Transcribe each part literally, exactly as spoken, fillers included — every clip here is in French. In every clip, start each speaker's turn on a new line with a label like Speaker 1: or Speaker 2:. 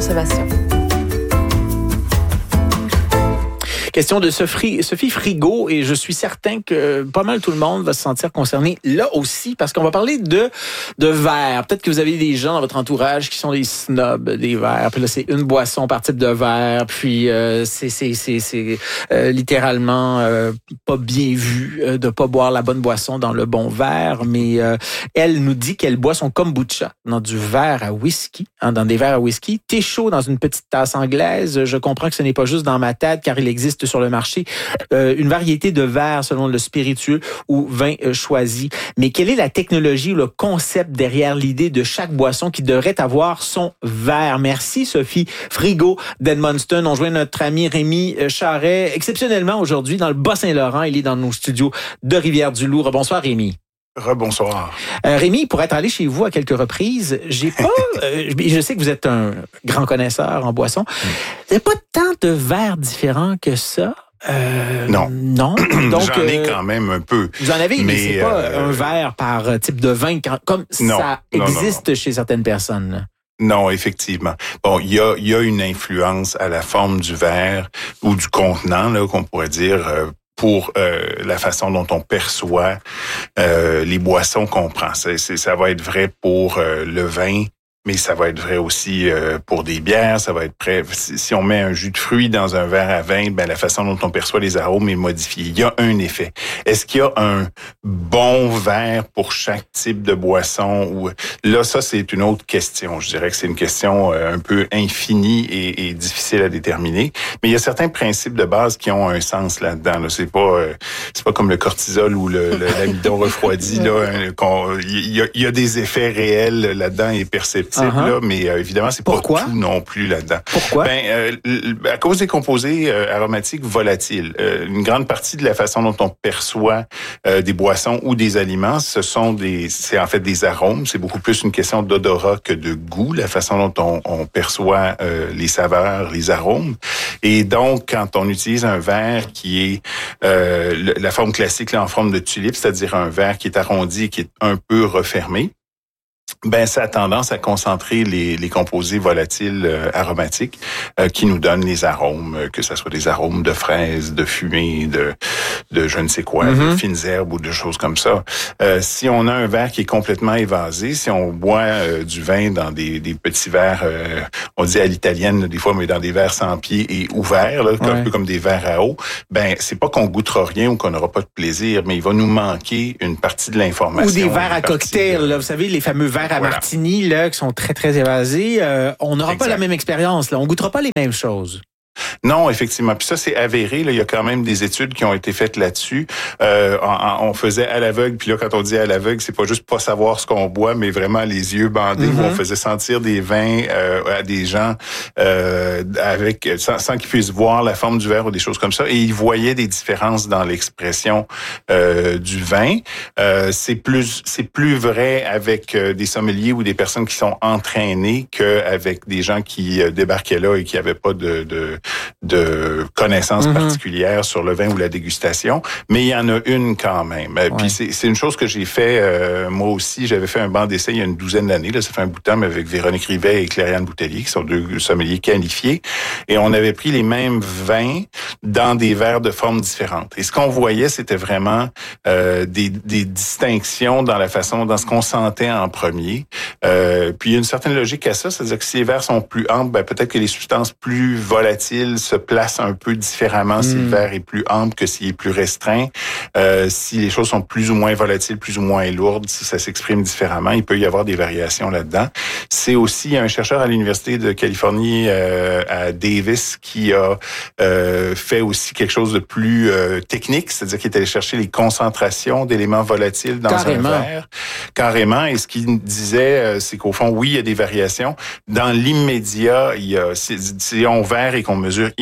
Speaker 1: consommation.
Speaker 2: Question de Sophie, Sophie Frigo, et je suis certain que pas mal tout le monde va se sentir concerné là aussi, parce qu'on va parler de de verre. Peut-être que vous avez des gens dans votre entourage qui sont des snobs des verres. Puis là, c'est une boisson par type de verre. Puis euh, c'est c'est c'est c'est euh, littéralement euh, pas bien vu euh, de pas boire la bonne boisson dans le bon verre. Mais euh, elle nous dit qu'elle boit son kombucha dans du verre à whisky, hein, dans des verres à whisky. Thé chaud dans une petite tasse anglaise. Je comprends que ce n'est pas juste dans ma tête, car il existe sur le marché euh, une variété de verres selon le spiritueux ou vin euh, choisi. Mais quelle est la technologie ou le concept derrière l'idée de chaque boisson qui devrait avoir son verre? Merci Sophie Frigo d'Edmundston. On joint notre ami Rémi Charret, exceptionnellement aujourd'hui dans le Bas-Saint-Laurent. Il est dans nos studios de Rivière-du-Loup. Bonsoir Rémi.
Speaker 3: Rebonsoir.
Speaker 2: Euh, Rémi, pour être allé chez vous à quelques reprises, j'ai pas, euh, je sais que vous êtes un grand connaisseur en boisson. Vous n'avez pas tant de verres différents que ça. Euh,
Speaker 3: non.
Speaker 2: Non. Donc,
Speaker 3: j'en ai
Speaker 2: euh,
Speaker 3: quand même un peu.
Speaker 2: Vous en avez, mais, mais c'est pas
Speaker 3: euh,
Speaker 2: un verre par type de vin, comme
Speaker 3: non,
Speaker 2: ça
Speaker 3: non,
Speaker 2: existe
Speaker 3: non, non.
Speaker 2: chez certaines personnes.
Speaker 3: Non, effectivement. Bon, il y a, il y a une influence à la forme du verre ou du contenant, là, qu'on pourrait dire, euh, pour euh, la façon dont on perçoit euh, les boissons qu'on prend. C'est, c'est, ça va être vrai pour euh, le vin, mais ça va être vrai aussi euh, pour des bières. Ça va être prêt. Si, si on met un jus de fruits dans un verre à vin, ben la façon dont on perçoit les arômes est modifiée. Il y a un effet. Est-ce qu'il y a un bon verre pour chaque type de boisson? Ou là, ça c'est une autre question. Je dirais que c'est une question euh, un peu infinie et, et difficile à déterminer. Mais il y a certains principes de base qui ont un sens là-dedans. Là. C'est pas, euh, c'est pas comme le cortisol ou le, le l'amidon refroidi. Là, hein, qu'on, il y a, il y a des effets réels là-dedans et perceptibles. Uh-huh. Là, mais euh, évidemment, c'est
Speaker 2: Pourquoi?
Speaker 3: pas tout non plus là-dedans.
Speaker 2: Pourquoi?
Speaker 3: Ben, euh, à cause des composés euh, aromatiques volatiles, euh, une grande partie de la façon dont on perçoit euh, des boissons ou des aliments, ce sont des, c'est en fait des arômes. C'est beaucoup plus une question d'odorat que de goût, la façon dont on, on perçoit euh, les saveurs, les arômes. Et donc, quand on utilise un verre qui est euh, le, la forme classique là, en forme de tulipe, c'est-à-dire un verre qui est arrondi et qui est un peu refermé, ben ça a tendance à concentrer les, les composés volatiles euh, aromatiques euh, qui nous donnent les arômes, euh, que ce soit des arômes de fraises, de fumée, de de je ne sais quoi, mm-hmm. de fines herbes ou de choses comme ça. Euh, si on a un verre qui est complètement évasé, si on boit euh, du vin dans des, des petits verres, euh, on dit à l'italienne des fois, mais dans des verres sans pied et ouverts, là, ouais. un peu comme des verres à eau, ben c'est pas qu'on goûtera rien ou qu'on n'aura pas de plaisir, mais il va nous manquer une partie de l'information.
Speaker 2: Ou des verres à cocktail, de... là, vous savez, les fameux verres à voilà. martini là, qui sont très, très évasés. Euh, on n'aura pas la même expérience. Là. On goûtera pas les mêmes choses.
Speaker 3: Non, effectivement. Puis ça, c'est avéré. Là, il y a quand même des études qui ont été faites là-dessus. Euh, on, on faisait à l'aveugle. Puis là, quand on dit à l'aveugle, c'est pas juste pas savoir ce qu'on boit, mais vraiment les yeux bandés. Mm-hmm. Où on faisait sentir des vins euh, à des gens euh, avec sans, sans qu'ils puissent voir la forme du verre ou des choses comme ça. Et ils voyaient des différences dans l'expression euh, du vin. Euh, c'est plus c'est plus vrai avec euh, des sommeliers ou des personnes qui sont entraînées qu'avec des gens qui euh, débarquaient là et qui avaient pas de, de de connaissances mm-hmm. particulières sur le vin ou la dégustation, mais il y en a une quand même. Ouais. Puis c'est, c'est une chose que j'ai fait euh, moi aussi. J'avais fait un banc d'essai il y a une douzaine d'années. Là, ça fait un bout de temps, mais avec Véronique Rivet et Claire-Anne Boutellier, qui sont deux sommeliers qualifiés. Et on avait pris les mêmes vins dans des verres de formes différentes. Et ce qu'on voyait, c'était vraiment euh, des, des distinctions dans la façon, dans ce qu'on sentait en premier. Euh, puis il y a une certaine logique à ça, c'est-à-dire que si les verres sont plus amples, ben, peut-être que les substances plus volatiles se place un peu différemment mmh. si le verre est plus ample que s'il est plus restreint. Euh, si les choses sont plus ou moins volatiles, plus ou moins lourdes, si ça s'exprime différemment, il peut y avoir des variations là-dedans. C'est aussi un chercheur à l'Université de Californie euh, à Davis qui a euh, fait aussi quelque chose de plus euh, technique, c'est-à-dire qu'il est allé chercher les concentrations d'éléments volatiles dans
Speaker 2: Carrément.
Speaker 3: un verre. Carrément. Et ce qu'il disait, c'est qu'au fond, oui, il y a des variations. Dans l'immédiat, il y a, si, si on verre et qu'on mesure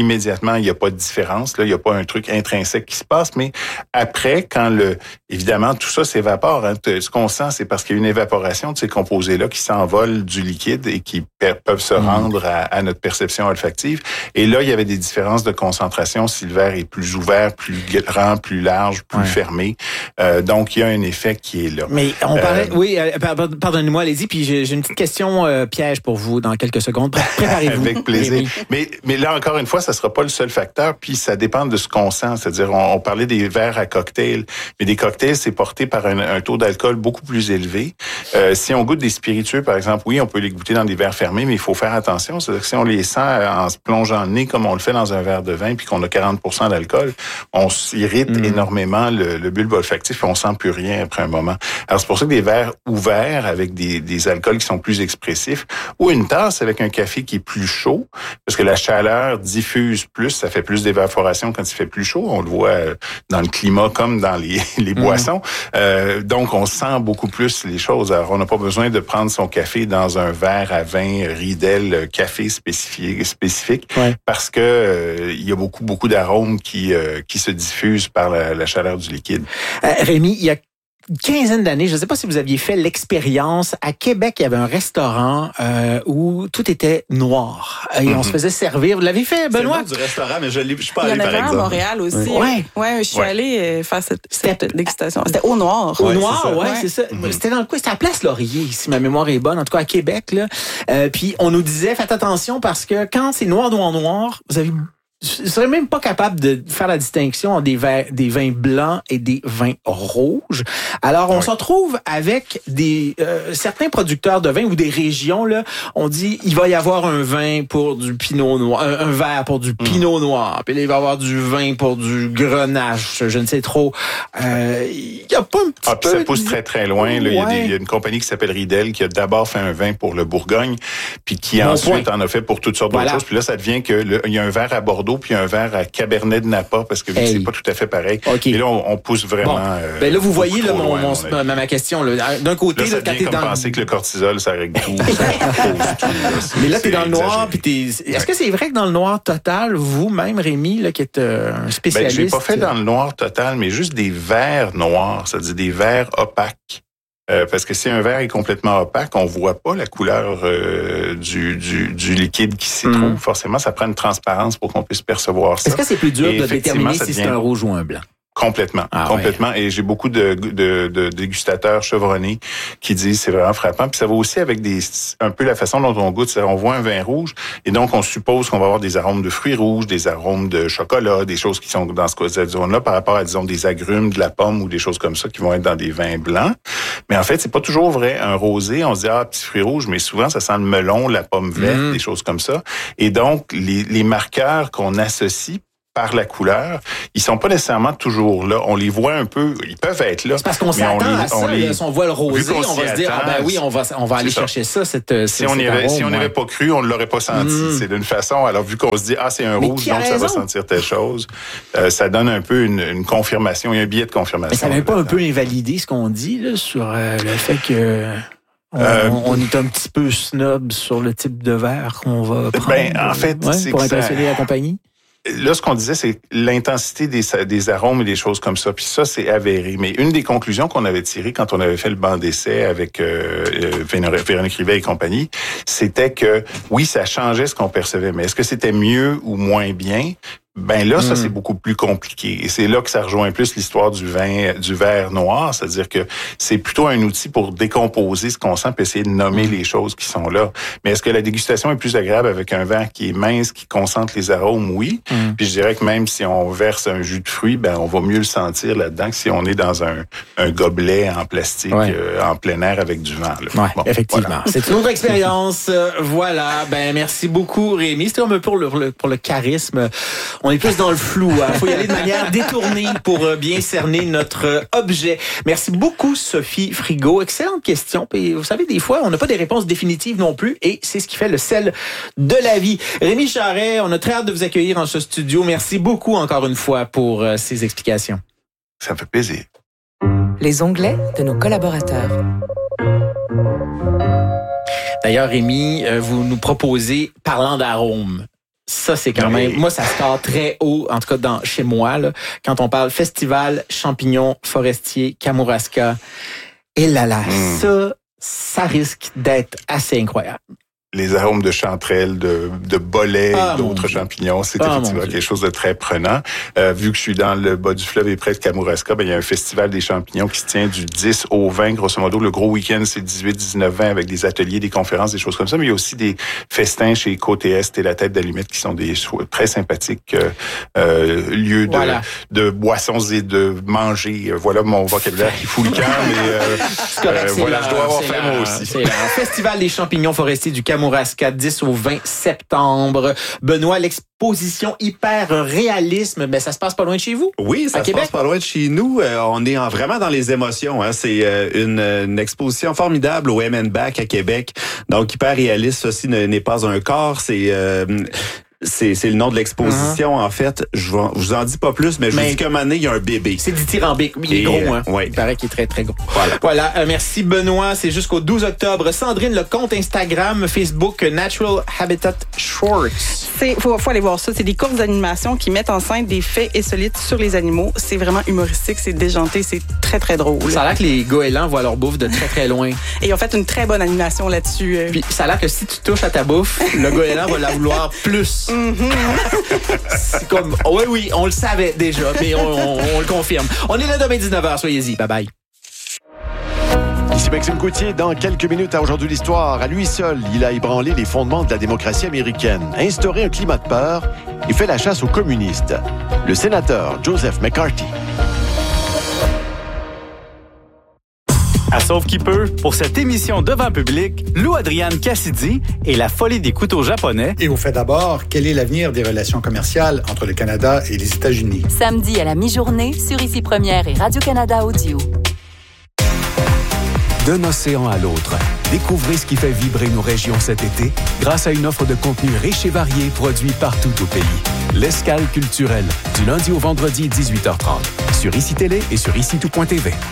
Speaker 3: immédiatement, il n'y a pas de différence. Là, il n'y a pas un truc intrinsèque qui se passe. Mais après, quand le, évidemment, tout ça s'évapore. Hein, ce qu'on sent, c'est parce qu'il y a une évaporation de ces composés-là qui s'envolent du liquide et qui per- peuvent se mmh. rendre à, à notre perception olfactive. Et là, il y avait des différences de concentration si le verre est plus ouvert, plus grand, plus large, plus ouais. fermé. Euh, donc, il y a un effet qui est là.
Speaker 2: Mais on parlait, euh, oui, euh, pardonnez-moi, allez-y, puis j'ai, j'ai une petite question euh, piège pour vous dans quelques secondes. Préparez-vous.
Speaker 3: Avec plaisir. mais, mais là, encore une fois, ça sera pas le seul facteur, puis ça dépend de ce qu'on sent. C'est-à-dire, on, on parlait des verres à cocktail, mais des cocktails, c'est porté par un, un taux d'alcool beaucoup plus élevé. Euh, si on goûte des spiritueux, par exemple, oui, on peut les goûter dans des verres fermés, mais il faut faire attention. C'est-à-dire que si on les sent en se plongeant le nez comme on le fait dans un verre de vin, puis qu'on a quarante pour cent d'alcool, on s'irrite mmh. énormément le, le bulbe olfactif, puis on sent plus rien après un moment. Alors, c'est pour ça que des verres ouverts avec des, des alcools qui sont plus expressifs, ou une tasse avec un café qui est plus chaud, parce que la chaleur diffuse plus, ça fait plus d'évaporation quand il fait plus chaud. On le voit dans le climat comme dans les, les mmh. boissons. Euh, donc, on sent beaucoup plus les choses. Alors, on n'a pas besoin de prendre son café dans un verre à vin Riedel café spécifique, spécifique ouais. parce que euh, il y a beaucoup, beaucoup d'arômes qui, euh, qui se diffusent par la, la chaleur du liquide.
Speaker 2: Euh, Rémi, il y a une quinzaine d'années, je ne sais pas si vous aviez fait l'expérience, à Québec, il y avait un restaurant euh, où tout était noir et mm-hmm. on se faisait servir. Vous l'avez fait, Benoît?
Speaker 1: C'est le nom du restaurant, mais je ne suis pas allé, par exemple.
Speaker 4: Il y en avait un à Montréal aussi.
Speaker 2: Ouais.
Speaker 4: Ouais, je suis ouais. allée faire cette, cette dégustation. C'était au noir.
Speaker 2: Au
Speaker 4: ouais,
Speaker 2: noir, oui, ouais,
Speaker 4: ouais.
Speaker 2: c'est ça. Mm-hmm. C'était dans le quoi? C'était à Place Laurier, si ma mémoire est bonne, en tout cas à Québec. Là. Euh, puis on nous disait, faites attention parce que quand c'est noir, noir, noir, vous avez... Je serais même pas capable de faire la distinction entre des, vins, des vins blancs et des vins rouges. Alors, on oui. se retrouve avec des euh, certains producteurs de vins ou des régions, là, on dit il va y avoir un vin pour du pinot noir, un, un verre pour du pinot mmh. noir, puis là, il va y avoir du vin pour du grenache, je ne sais trop. Euh, il y a pas un petit
Speaker 3: ah,
Speaker 2: peu...
Speaker 3: ça pousse très, très loin. Là.
Speaker 2: Ouais.
Speaker 3: Il, y a des, il y a une compagnie qui s'appelle Riedel qui a d'abord fait un vin pour le Bourgogne, puis qui bon ensuite point. en a fait pour toutes sortes voilà. d'autres choses. Puis là, ça devient que le, il y a un verre à Bordeaux puis un verre à Cabernet de Napa, parce que hey. c'est pas tout à fait pareil. Okay. Et là, on, on pousse vraiment... Bon.
Speaker 2: Euh, ben là, vous voyez là, mon, mon, mon, ma question. Là. D'un côté...
Speaker 3: Là, ça
Speaker 2: là,
Speaker 3: devient comme
Speaker 2: dans...
Speaker 3: penser que le cortisol, ça règle tout. ça tout là.
Speaker 2: Mais là, t'es dans le noir, puis t'es... Est-ce ouais. que c'est vrai que dans le noir total, vous-même, Rémi, là, qui êtes euh, un spécialiste...
Speaker 3: Ben, je l'ai pas fait dans le noir total, mais juste des verres noirs, c'est-à-dire des verres opaques. Euh, parce que si un verre est complètement opaque, on voit pas la couleur euh, du, du, du liquide qui s'y trouve. Mm. Forcément, ça prend une transparence pour qu'on puisse percevoir ça.
Speaker 2: Est-ce que c'est plus dur Et de déterminer si c'est un rouge ou un blanc?
Speaker 3: Complètement, ah, complètement. Ouais. Et j'ai beaucoup de, de, de dégustateurs chevronnés qui disent c'est vraiment frappant. Puis ça va aussi avec des un peu la façon dont on goûte. C'est-à-dire on voit un vin rouge et donc on suppose qu'on va avoir des arômes de fruits rouges, des arômes de chocolat, des choses qui sont dans ce cette zone-là par rapport à disons des agrumes, de la pomme ou des choses comme ça qui vont être dans des vins blancs. Mais en fait c'est pas toujours vrai. Un rosé, on se dit ah petit fruit rouge, mais souvent ça sent le melon, la pomme verte, mmh. des choses comme ça. Et donc les, les marqueurs qu'on associe par la couleur, ils sont pas nécessairement toujours là. On les voit un peu, ils peuvent être là.
Speaker 2: C'est parce qu'on s'attend on les, à ça. On les, là, si on voit le rosé, on, on va se dire, ah ben oui, on va, on va aller ça. chercher ça. Cette,
Speaker 3: si on avait, si on n'avait pas cru, on ne l'aurait pas senti. Mm. C'est d'une façon. Alors vu qu'on se dit, ah c'est un rouge, donc ça va sentir telle chose, euh, ça donne un peu une, une confirmation. Il y a un biais de confirmation.
Speaker 2: Mais ça n'avait pas un peu invalidé ce qu'on dit là sur euh, le fait que On, euh, on est un petit peu snob sur le type de verre qu'on va prendre
Speaker 3: ben, en fait,
Speaker 2: ouais,
Speaker 3: c'est
Speaker 2: pour
Speaker 3: que
Speaker 2: impressionner
Speaker 3: ça...
Speaker 2: la compagnie.
Speaker 3: Là, ce qu'on disait, c'est l'intensité des, des arômes et des choses comme ça. Puis ça, c'est avéré. Mais une des conclusions qu'on avait tirées quand on avait fait le banc d'essai avec euh, Véronique Rivet et compagnie, c'était que, oui, ça changeait ce qu'on percevait. Mais est-ce que c'était mieux ou moins bien? Ben là, ça, mmh. c'est beaucoup plus compliqué. Et c'est là que ça rejoint plus l'histoire du vin, du verre noir. C'est-à-dire que c'est plutôt un outil pour décomposer ce qu'on sent puis essayer de nommer mmh. les choses qui sont là. Mais est-ce que la dégustation est plus agréable avec un verre qui est mince, qui concentre les arômes? Oui. Mmh. Puis je dirais que même si on verse un jus de fruits, ben on va mieux le sentir là-dedans que si on est dans un, un gobelet en plastique, ouais. euh, en plein air avec du vent. Là.
Speaker 2: Ouais, bon, effectivement. Voilà. C'est une autre expérience. Voilà. Ben merci beaucoup, Rémi. C'était un peu pour le, pour le charisme. On est plus dans le flou. Il hein. faut y aller de manière détournée pour bien cerner notre objet. Merci beaucoup, Sophie Frigo. Excellente question. Et vous savez, des fois, on n'a pas des réponses définitives non plus. Et c'est ce qui fait le sel de la vie. Rémi Charret, on a très hâte de vous accueillir dans ce studio. Merci beaucoup encore une fois pour euh, ces explications.
Speaker 3: Ça me fait plaisir.
Speaker 5: Les onglets de nos collaborateurs.
Speaker 2: D'ailleurs, Rémi, euh, vous nous proposez, parlant d'arômes, Ça, c'est quand même... Moi, ça score très haut, en tout cas dans chez moi, là, quand on parle festival champignons forestiers Kamouraska. Et là là, mmh. ça, ça risque d'être assez incroyable.
Speaker 3: Les arômes de chanterelle, de, de bolet
Speaker 2: ah,
Speaker 3: et d'autres champignons, c'est
Speaker 2: ah,
Speaker 3: effectivement quelque chose de très prenant. Euh, vu que je suis dans le bas du fleuve et près de Kamouraska, ben, il y a un festival des champignons qui se tient du dix au vingt, grosso modo. Le gros week-end, c'est dix-huit, dix-neuf, vingt avec des ateliers, des conférences, des choses comme ça. Mais il y a aussi des festins chez Côté Est et la Tête d'Allumette qui sont des très sympathiques euh, euh, lieux de, voilà. de boissons et de manger. Voilà mon vocabulaire qui fout le camp, mais euh,
Speaker 2: correct,
Speaker 3: euh, voilà,
Speaker 2: là,
Speaker 3: je dois avoir fait moi aussi.
Speaker 2: C'est le Festival des champignons forestiers du Kamouraska, dix au vingt septembre. Benoît, l'exposition hyper réalisme, ben ça se passe pas loin de chez vous?
Speaker 1: Oui, ça
Speaker 2: à
Speaker 1: se
Speaker 2: Québec?
Speaker 1: passe pas loin de chez nous. Euh, on est en, vraiment dans les émotions. Hein. C'est euh, une, une exposition formidable au M and Back à Québec. Donc, hyper réaliste, ceci n'est pas un corps. C'est... Euh, C'est, c'est le nom de l'exposition, uh-huh. en fait. Je vous, je vous en dis pas plus, mais je mais vous dis qu'à un moment donné, il y a un bébé.
Speaker 2: C'est dithyrambique. Oui, il est gros, hein.
Speaker 1: Ouais.
Speaker 2: Il paraît qu'il est très, très gros. Voilà. Voilà. Euh, merci, Benoît. C'est jusqu'au douze octobre. Sandrine, le compte Instagram, Facebook, Natural Habitat Shorts.
Speaker 4: C'est, faut, faut aller voir ça. C'est des courtes d'animation qui mettent en scène des faits insolites sur les animaux. C'est vraiment humoristique, c'est déjanté, c'est très, très drôle.
Speaker 2: Ça a l'air que les goélands voient leur bouffe de très, très loin.
Speaker 4: Et ils ont fait une très bonne animation là-dessus.
Speaker 2: Puis ça a l'air que si tu touches à ta bouffe, le goéland va la vouloir plus.
Speaker 4: Mm-hmm.
Speaker 2: C'est comme, oh oui, oui, on le savait déjà, mais on, on, on le confirme. On est là demain dix-neuf heures, soyez-y. Bye bye.
Speaker 6: Ici Maxime Gauthier, dans quelques minutes à Aujourd'hui l'Histoire. À lui seul, il a ébranlé les fondements de la démocratie américaine, instauré un climat de peur et fait la chasse aux communistes. Le sénateur Joseph McCarthy.
Speaker 7: À Sauve qui peut, pour cette émission devant public, Lou Adrienne Cassidy et la folie des couteaux japonais.
Speaker 8: Et au fait d'abord, quel est l'avenir des relations commerciales entre le Canada et les États-Unis?
Speaker 9: Samedi à la mi-journée, sur Ici Première et Radio-Canada Audio.
Speaker 10: D'un océan à l'autre, découvrez ce qui fait vibrer nos régions cet été grâce à une offre de contenu riche et varié produit partout au pays. L'escale culturelle, du lundi au vendredi, dix-huit heures trente, sur Ici Télé et sur ici tout point t v.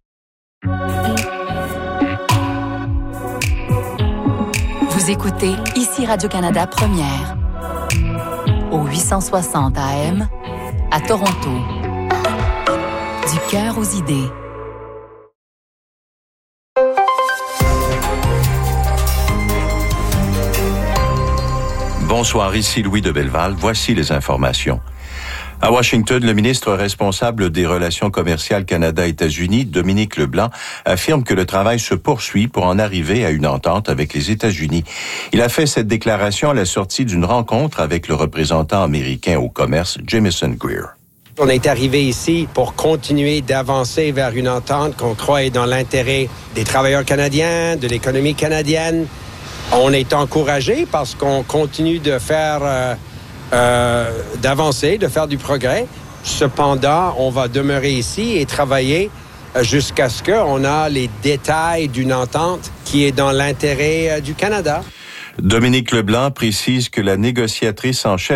Speaker 9: Vous écoutez Ici Radio-Canada Première, au huit cent soixante A M, à Toronto. Du cœur aux idées.
Speaker 11: Bonsoir, ici Louis de Belleval. Voici les informations. À Washington, le ministre responsable des relations commerciales Canada-États-Unis, Dominique Leblanc, affirme que le travail se poursuit pour en arriver à une entente avec les États-Unis. Il a fait cette déclaration à la sortie d'une rencontre avec le représentant américain au commerce, Jamieson Greer.
Speaker 12: On est arrivé ici pour continuer d'avancer vers une entente qu'on croit est dans l'intérêt des travailleurs canadiens, de l'économie canadienne. On est encouragé parce qu'on continue de faire... Euh, Euh, d'avancer, de faire du progrès. Cependant, on va demeurer ici et travailler jusqu'à ce qu'on a les détails d'une entente qui est dans l'intérêt du Canada.
Speaker 11: Dominique Leblanc précise que la négociatrice en chef